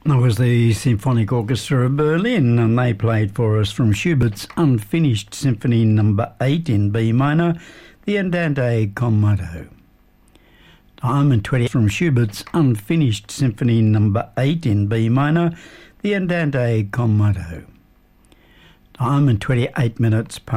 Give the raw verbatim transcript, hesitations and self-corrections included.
That was the Symphonic Orchestra of Berlin, and they played for us from Schubert's Unfinished Symphony Number eight in B minor, the Andante con moto. Time and twenty from Schubert's Unfinished Symphony Number eight in B minor, the Andante con moto. Time and twenty-eight minutes past